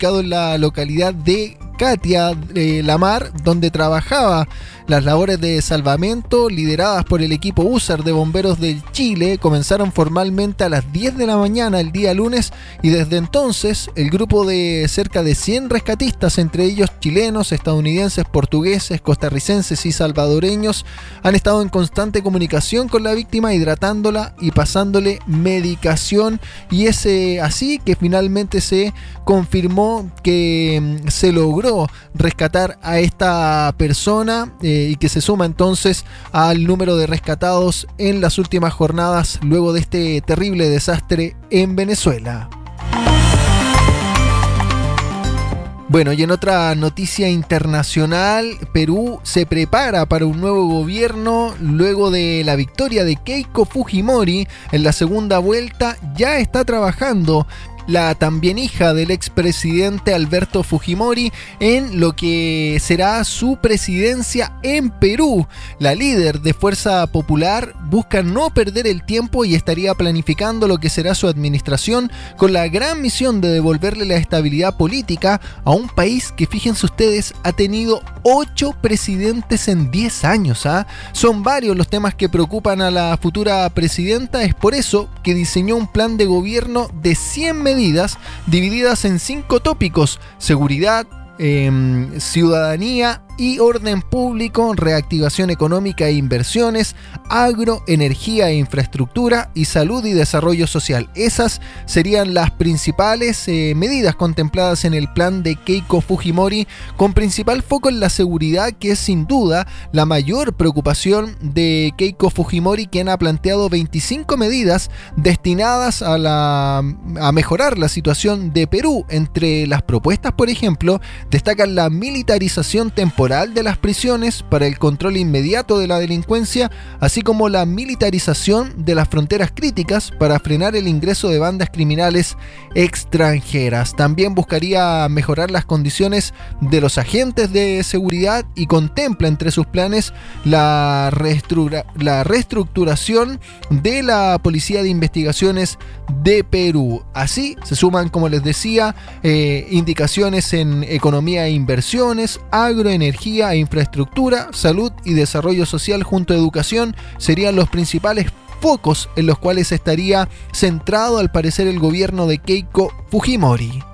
ubicado en la localidad de Katia Lamar, donde trabajaba. Las labores de salvamento, lideradas por el equipo USAR de bomberos del Chile, comenzaron formalmente a las 10 de la mañana el día lunes, y desde entonces el grupo de cerca de 100 rescatistas, entre ellos chilenos, estadounidenses, portugueses, costarricenses y salvadoreños, han estado en constante comunicación con la víctima, hidratándola y pasándole medicación, y es así que finalmente se confirmó que se logró rescatar a esta persona, y que se suma entonces al número de rescatados en las últimas jornadas luego de este terrible desastre en Venezuela. Bueno, y en otra noticia internacional, Perú se prepara para un nuevo gobierno luego de la victoria de Keiko Fujimori en la segunda vuelta. Ya está trabajando la también hija del expresidente Alberto Fujimori en lo que será su presidencia en Perú. La líder de Fuerza Popular busca no perder el tiempo y estaría planificando lo que será su administración, con la gran misión de devolverle la estabilidad política a un país que, fíjense ustedes, ha tenido 8 presidentes en 10 años. Son varios los temas que preocupan a la futura presidenta. Es por eso que diseñó un plan de gobierno de 100 medidas divididas en 5 tópicos: seguridad, ciudadanía y orden público, reactivación económica e inversiones, agro, energía e infraestructura, y salud y desarrollo social. Esas serían las principales medidas contempladas en el plan de Keiko Fujimori, con principal foco en la seguridad, que es sin duda la mayor preocupación de Keiko Fujimori, quien ha planteado 25 medidas destinadas a mejorar la situación de Perú. Entre las propuestas, por ejemplo, destacan la militarización temporal de las prisiones para el control inmediato de la delincuencia, así como la militarización de las fronteras críticas para frenar el ingreso de bandas criminales extranjeras. También buscaría mejorar las condiciones de los agentes de seguridad y contempla entre sus planes la reestructuración de la Policía de Investigaciones de Perú. Así se suman, como les decía, indicaciones en economía e inversiones, agroenergía e infraestructura, salud y desarrollo social junto a educación serían los principales focos en los cuales estaría centrado, al parecer, el gobierno de Keiko Fujimori.